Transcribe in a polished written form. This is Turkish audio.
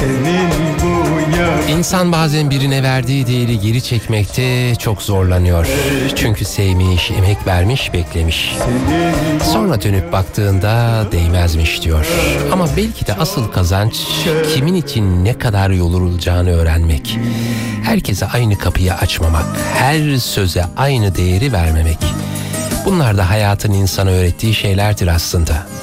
İnsan bazen birine verdiği değeri geri çekmekte çok zorlanıyor. Çünkü sevmiş, emek vermiş, beklemiş. Sonra dönüp baktığında değmezmiş diyor. Ama belki de asıl kazanç kimin için ne kadar yorulacağını öğrenmek. Herkese aynı kapıyı açmamak, her söze aynı değeri vermemek. Bunlar da hayatın insana öğrettiği şeylerdir aslında.